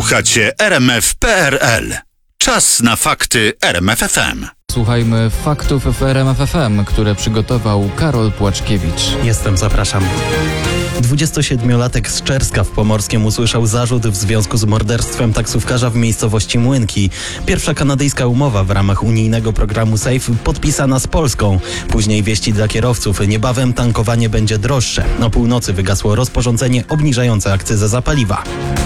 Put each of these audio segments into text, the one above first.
Słuchacie RMF.pl. Czas na fakty RMFFM. Słuchajmy faktów w RMFFM, które przygotował Karol Płaczkiewicz. Zapraszam. 27-latek z Czerska w Pomorskiem usłyszał zarzut w związku z morderstwem taksówkarza w miejscowości Młynki. Pierwsza kanadyjska umowa w ramach unijnego programu SAFE podpisana z Polską. Później wieści dla kierowców. Niebawem tankowanie będzie droższe. O północy wygasło rozporządzenie obniżające akcyzę za paliwa.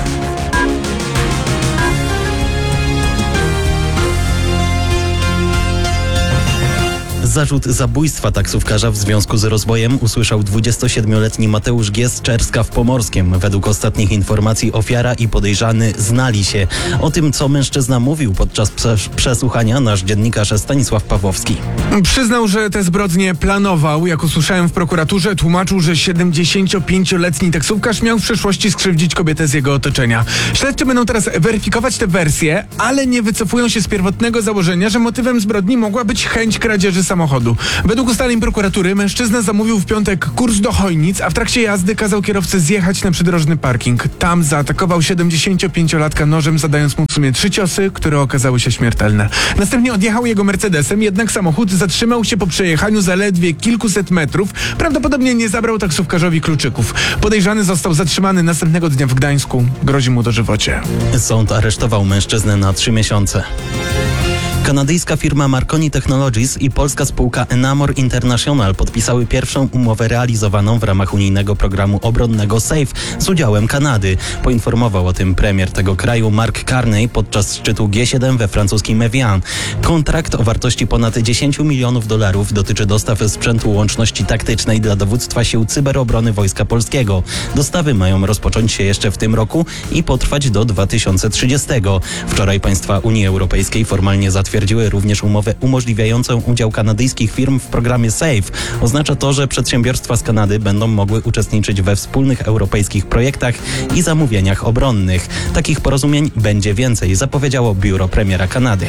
Zarzut zabójstwa taksówkarza w związku z rozbojem usłyszał 27-letni Mateusz G. z Czerska w Pomorskiem. Według ostatnich informacji ofiara i podejrzany znali się. O tym, co mężczyzna mówił podczas przesłuchania, nasz dziennikarz Stanisław Pawłowski. Przyznał, że te zbrodnie planował. Jak usłyszałem w prokuraturze, tłumaczył, że 75-letni taksówkarz miał w przeszłości skrzywdzić kobietę z jego otoczenia. Śledczy będą teraz weryfikować te wersje, ale nie wycofują się z pierwotnego założenia, że motywem zbrodni mogła być chęć kradzieży samochodu. Według ustaleń prokuratury mężczyzna zamówił w piątek kurs do Chojnic, a w trakcie jazdy kazał kierowcy zjechać na przydrożny parking. Tam zaatakował 75-latka nożem, zadając mu w sumie 3 ciosy, które okazały się śmiertelne. Następnie odjechał jego Mercedesem, jednak samochód zatrzymał się po przejechaniu zaledwie kilkuset metrów. Prawdopodobnie nie zabrał taksówkarzowi kluczyków. Podejrzany został zatrzymany następnego dnia w Gdańsku. Grozi mu dożywocie. Sąd aresztował mężczyznę na 3 miesiące. Kanadyjska firma Marconi Technologies i polska spółka Enamor International podpisały pierwszą umowę realizowaną w ramach unijnego programu obronnego SAFE z udziałem Kanady. Poinformował o tym premier tego kraju Mark Carney podczas szczytu G7 we francuskim Evian. Kontrakt o wartości ponad $10 milionów dotyczy dostaw sprzętu łączności taktycznej dla dowództwa sił cyberobrony Wojska Polskiego. Dostawy mają rozpocząć się jeszcze w tym roku i potrwać do 2030. Wczoraj państwa Unii Europejskiej formalnie zatwierdziły również umowę umożliwiającą udział kanadyjskich firm w programie SAFE. Oznacza to, że przedsiębiorstwa z Kanady będą mogły uczestniczyć we wspólnych europejskich projektach i zamówieniach obronnych. Takich porozumień będzie więcej, zapowiedziało biuro premiera Kanady.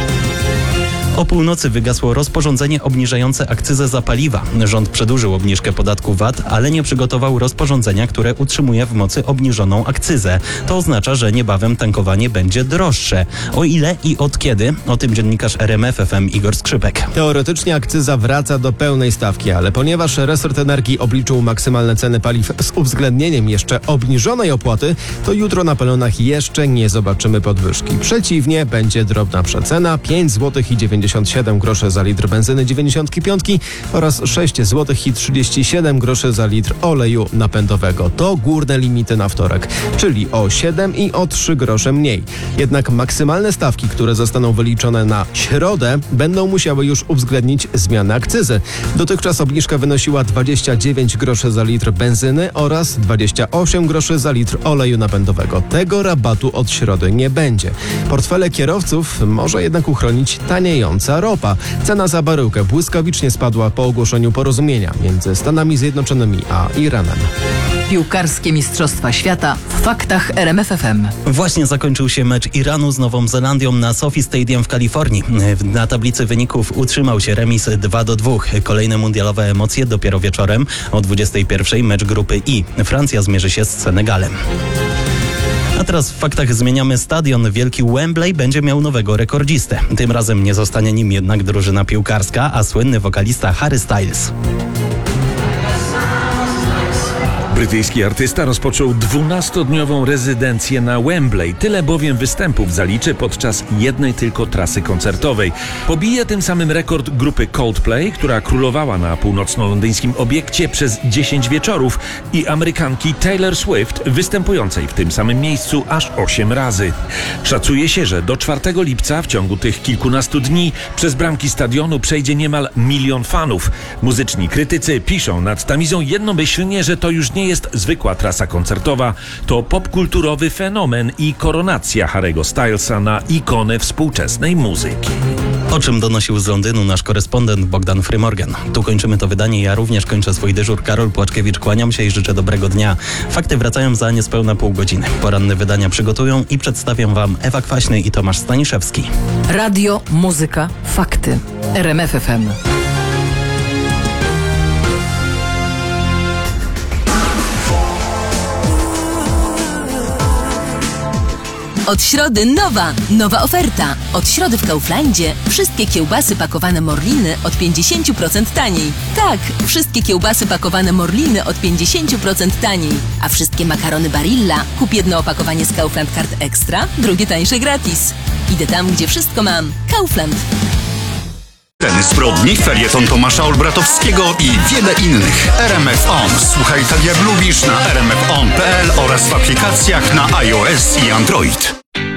O północy wygasło rozporządzenie obniżające akcyzę za paliwa. Rząd przedłużył obniżkę podatku VAT, ale nie przygotował rozporządzenia, które utrzymuje w mocy obniżoną akcyzę. To oznacza, że niebawem tankowanie będzie droższe. O ile i od kiedy? O tym dziennikarz RMFFM Igor Skrzypek. Teoretycznie akcyza wraca do pełnej stawki, ale ponieważ resort energii obliczył maksymalne ceny paliw z uwzględnieniem jeszcze obniżonej opłaty, to jutro na pelonach jeszcze nie zobaczymy podwyżki. Przeciwnie, będzie drobna przecena 5,97 zł za litr benzyny 95 oraz 6 zł i 37 groszy za litr oleju napędowego. To górne limity na wtorek, czyli o 7 i o 3 grosze mniej. Jednak maksymalne stawki, które zostaną wyliczone na środę, będą musiały już uwzględnić zmianę akcyzy. Dotychczas obniżka wynosiła 29 groszy za litr benzyny oraz 28 groszy za litr oleju napędowego. Tego rabatu od środy nie będzie. Portfele kierowców może jednak uchronić taniejąca ropa. Cena za baryłkę błyskawicznie spadła po ogłoszeniu porozumienia między Stanami Zjednoczonymi a Iranem. Piłkarskie Mistrzostwa Świata w faktach RMFFM. Właśnie zakończył się mecz Iranu z Nową Zelandią na SoFi Stadium w Kalifornii. Na tablicy wyników utrzymał się remis 2-2. Kolejne mundialowe emocje dopiero wieczorem o 21:00 mecz grupy I. Francja zmierzy się z Senegalem. A teraz w faktach zmieniamy stadion. Wielki Wembley będzie miał nowego rekordzistę. Tym razem nie zostanie nim jednak drużyna piłkarska, a słynny wokalista Harry Styles. Brytyjski artysta rozpoczął 12-dniową rezydencję na Wembley. Tyle bowiem występów zaliczy podczas jednej tylko trasy koncertowej. Pobije tym samym rekord grupy Coldplay, która królowała na północno-londyńskim obiekcie przez 10 wieczorów, i Amerykanki Taylor Swift, występującej w tym samym miejscu aż 8 razy. Szacuje się, że do 4 lipca w ciągu tych kilkunastu dni przez bramki stadionu przejdzie niemal 1 milion fanów. Muzyczni krytycy piszą nad tamizą jednomyślnie, że to już nie jest zwykła trasa koncertowa, to popkulturowy fenomen i koronacja Harry'ego Stylesa na ikonę współczesnej muzyki. O czym donosił z Londynu nasz korespondent Bogdan Frymorgan. Tu kończymy to wydanie. Ja również kończę swój dyżur. Karol Płaczkiewicz, kłaniam się i życzę dobrego dnia. Fakty wracają za niespełna pół godziny. Poranne wydania przygotują i przedstawią Wam Ewa Kwaśny i Tomasz Staniszewski. Radio, muzyka, fakty. RMFFM. Od środy nowa oferta. Od środy w Kauflandzie wszystkie kiełbasy pakowane Morliny od 50% taniej. Tak, wszystkie kiełbasy pakowane Morliny od 50% taniej. A wszystkie makarony Barilla kup jedno opakowanie z Kaufland Card Extra, drugie tańsze gratis. Idę tam, gdzie wszystko mam. Kaufland. Ten zbrodni, felieton Tomasza Olbratowskiego i wiele innych. RMF On. Słuchaj tak jak lubisz na rmfon.pl oraz w aplikacjach na iOS i Android.